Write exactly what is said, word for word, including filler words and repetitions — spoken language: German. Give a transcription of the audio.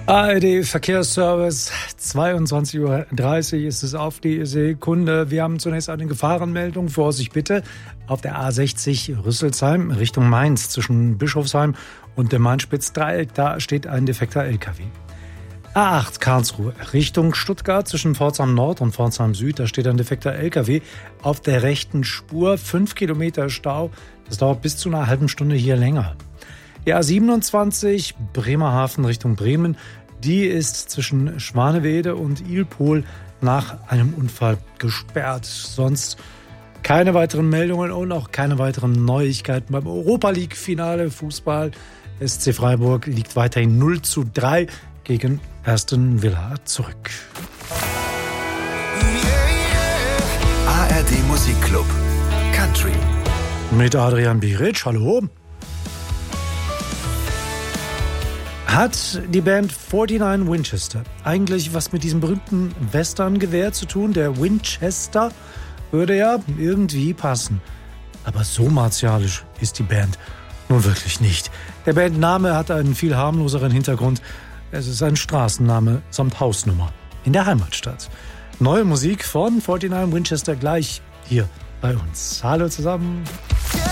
A R D Verkehrsservice, zweiundzwanzig Uhr dreißig ist es auf die Sekunde. Wir haben zunächst eine Gefahrenmeldung. Vorsicht bitte auf der A sechzig Rüsselsheim Richtung Mainz zwischen Bischofsheim und dem Main-Spitz-Dreieck. Da steht ein defekter L K W. A acht Karlsruhe Richtung Stuttgart zwischen Pforzheim Nord und Pforzheim Süd. Da steht ein defekter L K W auf der rechten Spur. Fünf Kilometer Stau. Das dauert bis zu einer halben Stunde hier länger. Die A siebenundzwanzig Bremerhaven Richtung Bremen, die ist zwischen Schwanewede und Ilpol nach einem Unfall gesperrt. Sonst keine weiteren Meldungen und auch keine weiteren Neuigkeiten beim Europa-League-Finale Fußball. S C Freiburg liegt weiterhin null zu drei gegen Aston Villa zurück. A R D Musikclub Country Mit Adrian Biric, hallo. Hat die Band neunundvierzig Winchester eigentlich was mit diesem berühmten Western-Gewehr zu tun? Der Winchester würde ja irgendwie passen. Aber so martialisch ist die Band nun wirklich nicht. Der Bandname hat einen viel harmloseren Hintergrund. Es ist ein Straßenname samt Hausnummer in der Heimatstadt. Neue Musik von neunundvierzig Winchester gleich hier bei uns. Hallo zusammen.